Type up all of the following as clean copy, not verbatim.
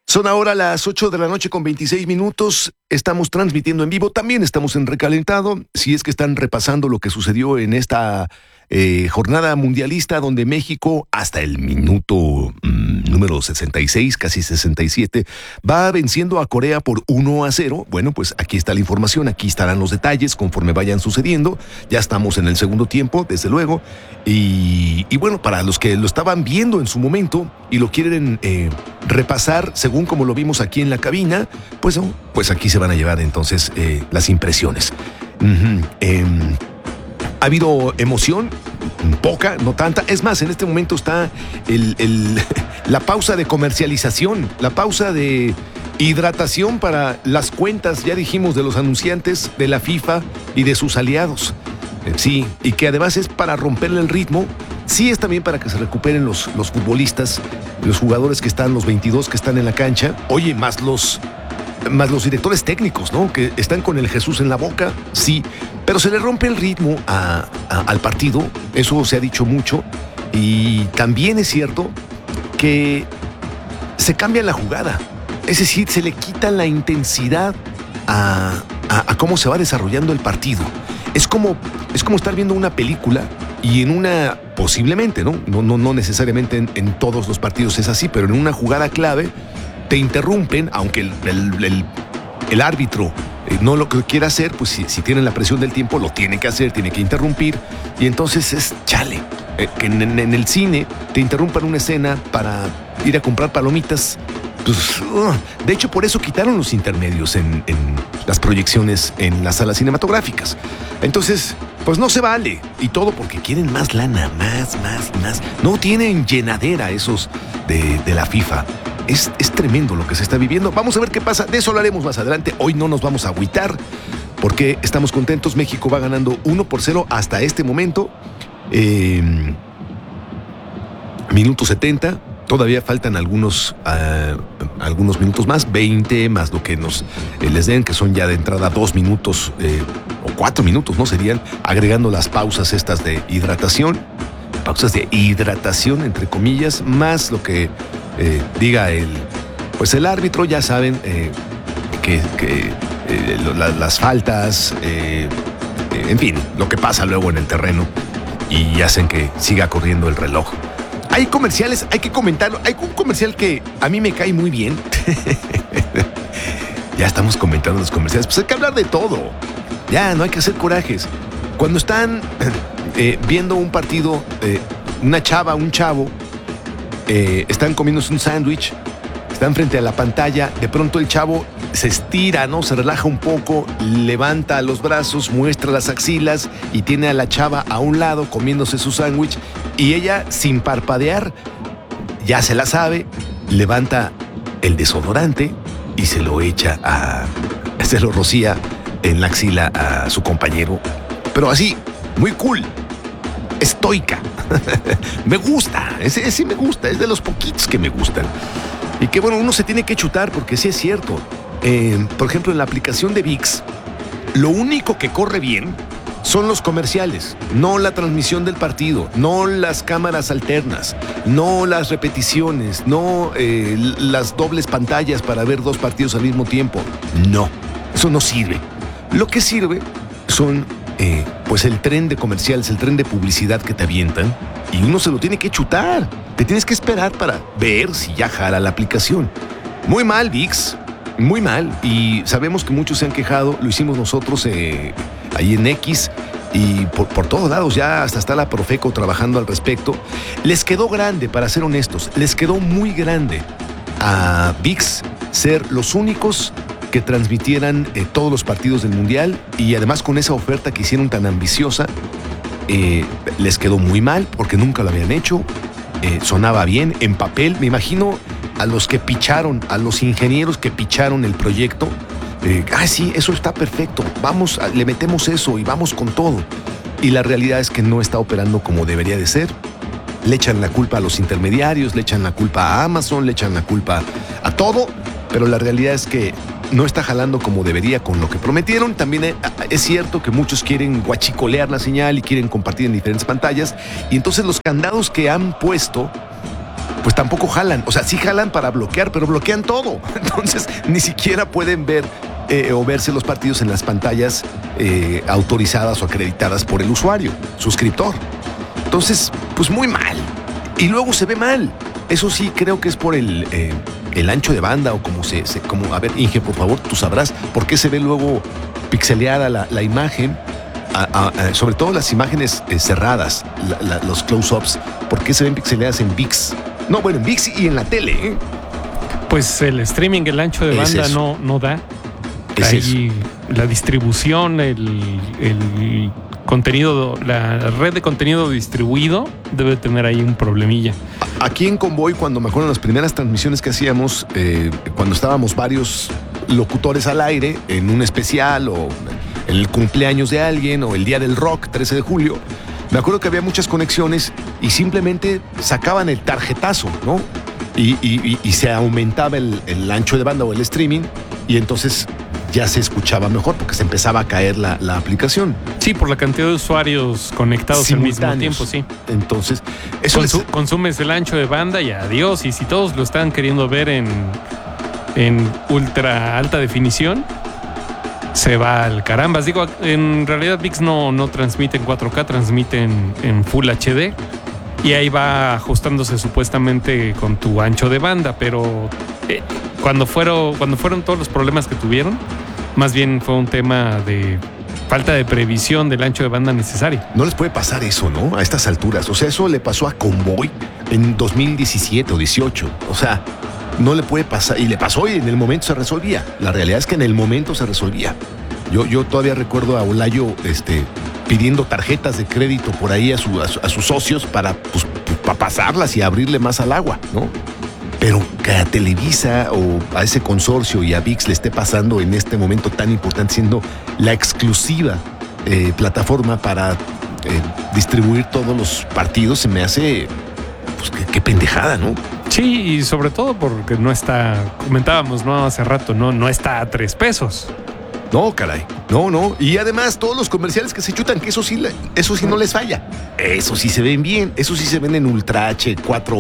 Son ahora las 8 de la noche con 26 minutos. Estamos transmitiendo en vivo. También estamos en Recalentado. Si es que están repasando lo que sucedió en esta jornada mundialista donde México, hasta el minuto número 66, casi 67, va venciendo a Corea por 1-0. Bueno, pues aquí está la información, aquí estarán los detalles conforme vayan sucediendo. Ya estamos en el segundo tiempo, desde luego. Y bueno, para los que lo estaban viendo en su momento y lo quieren repasar según como lo vimos aquí en la cabina, pues aquí se van a llevar entonces las impresiones. Ha habido emoción, poca, no tanta. Es más, en este momento está la pausa de comercialización, la pausa de hidratación para las cuentas, ya dijimos, de los anunciantes de la FIFA y de sus aliados. Sí, y que además es para romperle el ritmo. Sí, es también para que se recuperen los futbolistas, los jugadores que están, los 22 que están en la cancha. Oye, más los directores técnicos, ¿no? Que están con el Jesús en la boca, sí, pero se le rompe el ritmo al partido, eso se ha dicho mucho, y también es cierto que se cambia la jugada, es decir, se le quita la intensidad a cómo se va desarrollando el partido. Es como estar viendo una película y en una, posiblemente, no necesariamente en todos los partidos es así, pero en una jugada clave te interrumpen, aunque el árbitro no lo que quiera hacer, pues si tienen la presión del tiempo, lo tiene que hacer, tiene que interrumpir, y entonces es chale. Que en el cine te interrumpan una escena para ir a comprar palomitas. Pues, de hecho, por eso quitaron los intermedios en las proyecciones en las salas cinematográficas. Entonces, pues no se vale. Y todo porque quieren más lana, más. No tienen llenadera esos de la FIFA. Es tremendo lo que se está viviendo. Vamos a ver qué pasa. De eso hablaremos más adelante. Hoy no nos vamos a agüitar porque estamos contentos. México va ganando 1-0 hasta este momento. Minuto 70. Todavía faltan algunos minutos más, 20 más lo que nos les den, que son ya de entrada 2 minutos o 4 minutos, ¿no? Serían agregando las pausas estas de hidratación. Pausas de hidratación, entre comillas, más lo que diga el árbitro. Ya saben que las faltas, en fin, lo que pasa luego en el terreno y hacen que siga corriendo el reloj. Hay comerciales, hay que comentarlo. Hay un comercial que a mí me cae muy bien. Ya estamos comentando los comerciales. Pues hay que hablar de todo. Ya, no hay que hacer corajes. Cuando están viendo un partido, una chava, un chavo, están comiéndose un sándwich, están frente a la pantalla, de pronto el chavo se estira, ¿no? Se relaja un poco, levanta los brazos, muestra las axilas y tiene a la chava a un lado comiéndose su sándwich, y ella, sin parpadear, ya se la sabe, levanta el desodorante y se lo rocía en la axila a su compañero, pero así, muy cool, estoica. Me gusta, ese me gusta, es de los poquitos que me gustan. Y que bueno, uno se tiene que chutar porque sí es cierto. Por ejemplo, en la aplicación de ViX, lo único que corre bien son los comerciales, no la transmisión del partido, no las cámaras alternas, no las repeticiones, no las dobles pantallas para ver 2 partidos al mismo tiempo. No, eso no sirve. Lo que sirve son pues el tren de comerciales, el tren de publicidad que te avientan, y uno se lo tiene que chutar. Te tienes que esperar para ver si ya jala la aplicación. Muy mal, ViX, muy mal. Y sabemos que muchos se han quejado, lo hicimos nosotros ahí en X, y por todos lados, ya hasta está la Profeco trabajando al respecto. Les quedó grande, para ser honestos, les quedó muy grande a ViX ser los únicos que transmitieran todos los partidos del Mundial, y además con esa oferta que hicieron tan ambiciosa, les quedó muy mal porque nunca lo habían hecho. Sonaba bien en papel. Me imagino a los que picharon, a los ingenieros que picharon el proyecto. Sí, eso está perfecto, vamos, le metemos eso y vamos con todo. Y la realidad es que no está operando como debería de ser. Le echan la culpa a los intermediarios, le echan la culpa a Amazon, le echan la culpa a todo, pero la realidad es que no está jalando como debería con lo que prometieron. También es cierto que muchos quieren guachicolear la señal y quieren compartir en diferentes pantallas, y entonces los candados que han puesto pues tampoco jalan. O sea, sí jalan para bloquear, pero bloquean todo. Entonces, ni siquiera pueden ver o verse los partidos en las pantallas autorizadas o acreditadas por el usuario, suscriptor. Entonces, pues muy mal. Y luego se ve mal. Eso sí, creo que es por el ancho de banda o como a ver, Inge, por favor, tú sabrás por qué se ve luego pixeleada la imagen, sobre todo las imágenes cerradas, los close-ups, por qué se ven pixeleadas en ViX. No, bueno, en ViX y en la tele, ¿eh? Pues el streaming, el ancho de banda no da. Ahí la distribución, el contenido, la red de contenido distribuido debe tener ahí un problemilla. Aquí en Convoy, cuando me acuerdo de las primeras transmisiones que hacíamos, cuando estábamos varios locutores al aire en un especial o en el cumpleaños de alguien o el día del rock, 13 de julio, me acuerdo que había muchas conexiones y simplemente sacaban el tarjetazo, ¿no? Y se aumentaba el ancho de banda o el streaming y entonces ya se escuchaba mejor porque se empezaba a caer la aplicación. Sí, por la cantidad de usuarios conectados al mismo tiempo, sí. Entonces, eso consumes el ancho de banda y adiós. Y si todos lo están queriendo ver en ultra alta definición, se va al carambas. Digo, en realidad ViX no transmite en 4K, transmite en Full HD. Y ahí va ajustándose supuestamente con tu ancho de banda, pero cuando fueron todos los problemas que tuvieron, más bien fue un tema de falta de previsión del ancho de banda necesario. No les puede pasar eso, ¿no? A estas alturas. O sea, eso le pasó a Convoy en 2017 o 18. O sea, no le puede pasar. Y le pasó y en el momento se resolvía. La realidad es que en el momento se resolvía. Yo todavía recuerdo a Olayo pidiendo tarjetas de crédito por ahí a sus socios para pasarlas y abrirle más al agua, ¿no? Pero que a Televisa o a ese consorcio y a ViX le esté pasando en este momento tan importante, siendo la exclusiva plataforma para distribuir todos los partidos, se me hace, pues, qué pendejada, ¿no? Sí, y sobre todo porque no está, comentábamos, ¿no? Hace rato, no está a $3. No, caray. No. Y además todos los comerciales que se chutan, que eso sí no les falla. Eso sí se ven bien. Eso sí se ven en Ultra H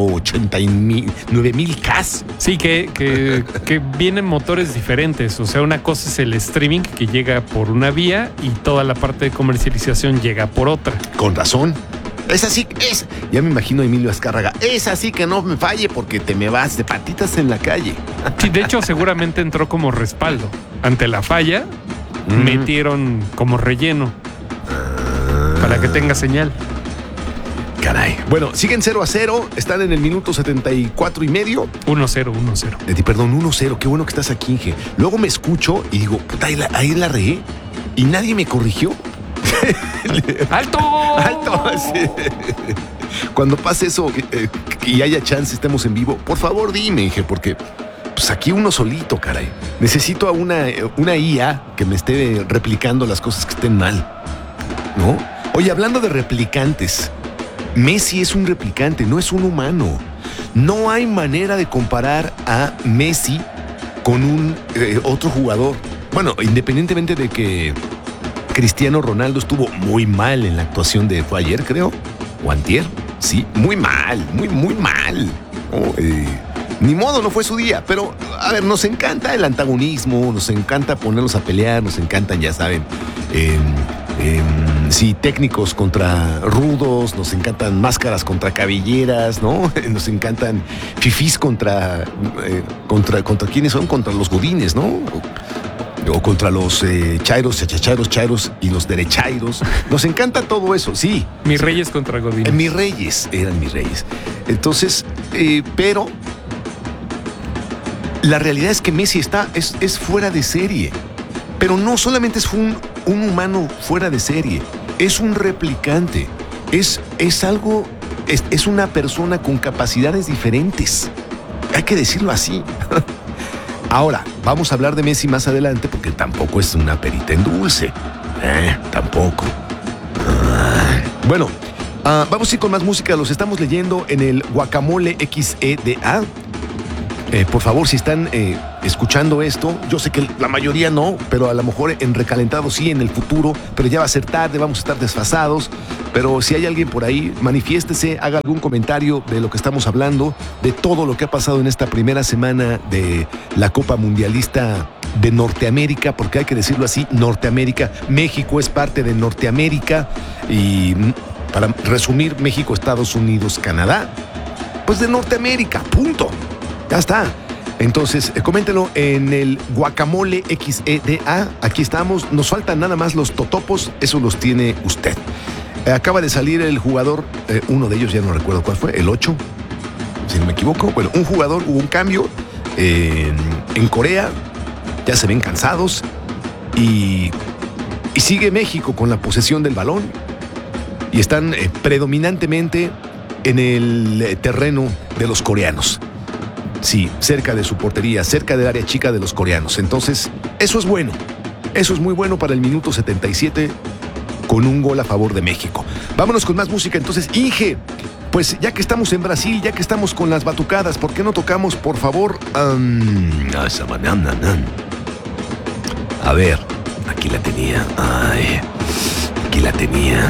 489.000K. Sí, que vienen motores diferentes. O sea, una cosa es el streaming que llega por una vía y toda la parte de comercialización llega por otra. Con razón. Es así, ya me imagino a Emilio Azcárraga. Es así que no me falle porque te me vas de patitas en la calle. Sí, de hecho seguramente entró como respaldo. Ante la falla, metieron como relleno para que tenga señal. Caray. Bueno, siguen 0-0, están en el minuto 74 y medio. 1-0. Perdón, 1-0. Qué bueno que estás aquí, Inge. Luego me escucho y digo, puta, ahí la regué y nadie me corrigió. ¡Alto! Sí. Cuando pase eso y haya chance, estemos en vivo, por favor dime, Inge, porque pues aquí uno solito, caray. Necesito a una IA que me esté replicando las cosas que estén mal, ¿no? Oye, hablando de replicantes, Messi es un replicante, no es un humano. No hay manera de comparar a Messi con un otro jugador. Bueno, independientemente de que Cristiano Ronaldo estuvo muy mal en la actuación de fue ayer, creo, o antier. Sí, muy mal, muy mal. Ni modo, no fue su día, pero a ver, nos encanta el antagonismo, nos encanta ponerlos a pelear, nos encantan, ya saben, sí, técnicos contra rudos, nos encantan máscaras contra cabelleras, ¿no? Nos encantan fifís contra ¿quiénes son? Contra los godines, ¿no? O contra los chairos y los derechairos. Nos encanta todo eso, sí. Mis reyes contra godines. Mis reyes, eran mis reyes. Entonces, pero la realidad es que Messi es fuera de serie. Pero no solamente es un humano fuera de serie, es un replicante. Es algo, es una persona con capacidades diferentes. Hay que decirlo así. Ahora, vamos a hablar de Messi más adelante porque tampoco es una perita en dulce. Tampoco. Bueno, vamos a ir con más música. Los estamos leyendo en el Guacamole XEDA. Por favor, si están escuchando esto. Yo sé que la mayoría no, pero a lo mejor en recalentado sí, en el futuro, pero ya va a ser tarde, vamos a estar desfasados. Pero si hay alguien por ahí, manifiéstese, haga algún comentario de lo que estamos hablando, de todo lo que ha pasado en esta primera semana de la Copa Mundialista de Norteamérica, porque hay que decirlo así, Norteamérica. México es parte de Norteamérica y, para resumir, México, Estados Unidos, Canadá, pues de Norteamérica, punto. Ya está. Entonces, coméntenlo en el Guacamole XEDA. Aquí estamos. Nos faltan nada más los totopos. Eso los tiene usted. Acaba de salir el jugador, uno de ellos, ya no recuerdo cuál fue, el 8, si no me equivoco. Bueno, un jugador, hubo un cambio en Corea. Ya se ven cansados. Y sigue México con la posesión del balón. Y están predominantemente en el terreno de los coreanos. Sí, cerca de su portería, cerca del área chica de los coreanos. Entonces, eso es bueno. Eso es muy bueno para el minuto 77 con un gol a favor de México. Vámonos con más música. Entonces, Inge, pues ya que estamos en Brasil, ya que estamos con las batucadas, ¿por qué no tocamos, por favor? A ver, aquí la tenía. Ay, aquí la tenía.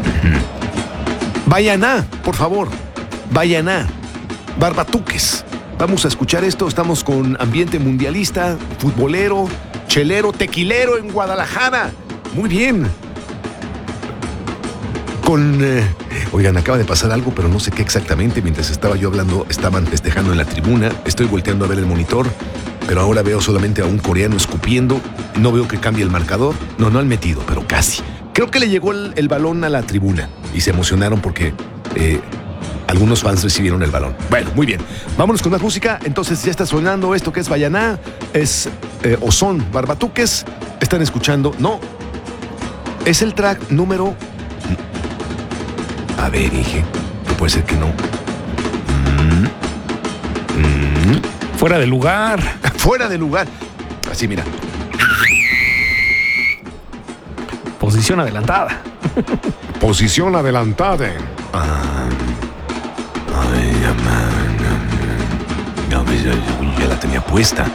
Bayaná, por favor. Bayaná. Barbatuques. Vamos a escuchar esto. Estamos con ambiente mundialista, futbolero, chelero, tequilero en Guadalajara. Muy bien. Oigan, acaba de pasar algo, pero no sé qué exactamente. Mientras estaba yo hablando, estaban festejando en la tribuna. Estoy volteando a ver el monitor, pero ahora veo solamente a un coreano escupiendo. No veo que cambie el marcador. No han metido, pero casi. Creo que le llegó el balón a la tribuna y se emocionaron porque algunos fans recibieron el balón. Bueno, muy bien. Vámonos con más música. Entonces ya está sonando esto que es Bayaná, o son Barbatuques. Están escuchando. No. Es el track número... A ver, Inge. No puede ser que no. Fuera de lugar. Fuera de lugar. Así, mira. Posición adelantada. Posición adelantada. Ya la tenía puesta.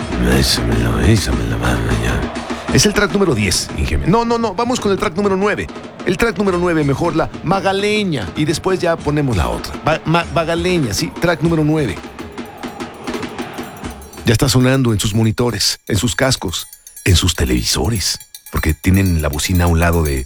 Es el track número 10, Inge. No. Vamos con el track número 9. El track número 9, mejor la Magaleña. Y después ya ponemos la otra. Magaleña, sí. Track número 9. Ya está sonando en sus monitores, en sus cascos, en sus televisores. Porque tienen la bocina a un lado de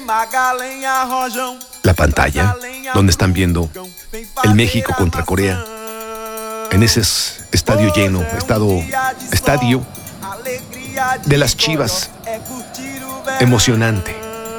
la pantalla, donde están viendo el México contra Corea. En ese estadio lleno, estadio de las Chivas. Emocionante.